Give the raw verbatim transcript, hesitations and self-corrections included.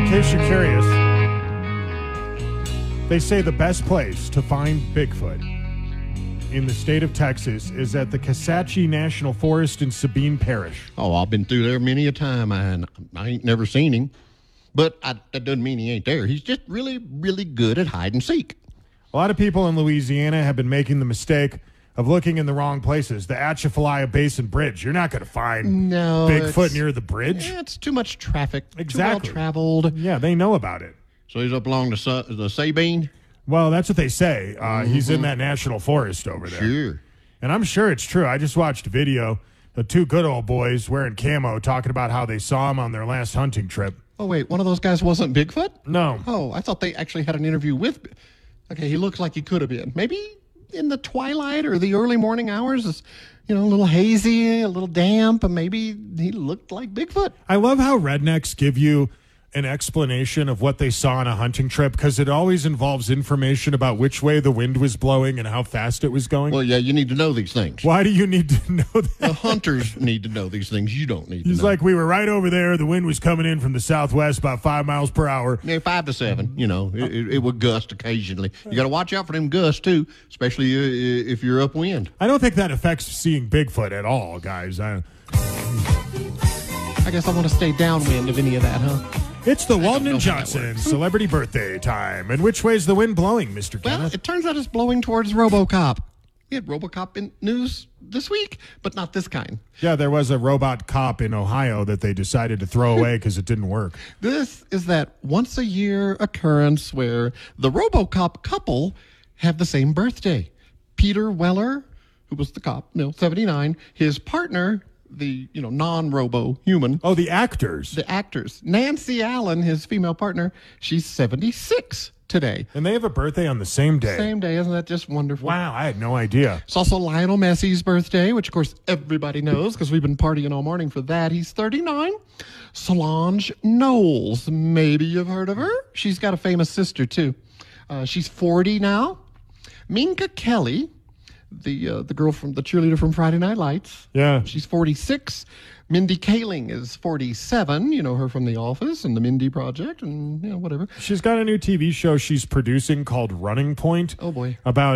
case you're curious, they say the best place to find Bigfoot in the state of Texas is at the Kisatchie National Forest in Sabine Parish. Oh, I've been through there many a time, and I ain't never seen him. But I, that doesn't mean he ain't there. He's just really, really good at hide and seek. A lot of people in Louisiana have been making the mistake of looking in the wrong places. The Atchafalaya Basin Bridge. You're not going to find no, Bigfoot near the bridge. Yeah, it's too much traffic. Exactly. Too well traveled. Yeah, they know about it. So he's up along the, Sa- the Sabine? Well, that's what they say. Uh, mm-hmm. He's in that national forest over there. Sure. And I'm sure it's true. I just watched a video of two good old boys wearing camo talking about how they saw him on their last hunting trip. Oh, wait, one of those guys wasn't Bigfoot? No. Oh, I thought they actually had an interview with... Okay, he looked like he could have been. Maybe in the twilight or the early morning hours, it's, you know, a little hazy, a little damp, and maybe he looked like Bigfoot. I love how rednecks give you an explanation of what they saw on a hunting trip, because it always involves information about which way the wind was blowing and how fast it was going. Well, yeah, you need to know these things. Why do you need to know that? The hunters need to know these things. You don't need to He's know. like, we were right over there. The wind was coming in from the southwest about five miles per hour. Yeah, five to seven. You know, it, it, it would gust occasionally. You got to watch out for them gusts, too, especially uh, if you're upwind. I don't think that affects seeing Bigfoot at all, guys. I, I guess I want to stay downwind of any of that, huh? It's the Walton know and how that Johnson works. celebrity birthday time. And which way's the wind blowing, Mister Well, Kenneth? it turns out it's blowing towards RoboCop. We had RoboCop in news this week, but not this kind. Yeah, there was a robot cop in Ohio that they decided to throw away because it didn't work. This is that once-a-year occurrence where the RoboCop couple have the same birthday. Peter Weller, who was the cop, no, seventy-nine, his partner, the, you know, non-robo human. Oh, the actors. The actors. Nancy Allen, his female partner, she's seventy-six today. And they have a birthday on the same day. Same day. Isn't that just wonderful? Wow, I had no idea. It's also Lionel Messi's birthday, which, of course, everybody knows because we've been partying all morning for that. He's thirty-nine. Solange Knowles. Maybe you've heard of her. She's got a famous sister, too. Uh, she's forty now. Minka Kelly, the uh, the girl from the cheerleader from Friday Night Lights. Yeah. She's forty-six. Mindy Kaling is forty-seven. You know her from The Office and the Mindy Project and, you know, whatever. She's got a new T V show she's producing called Running Point. Oh, boy. About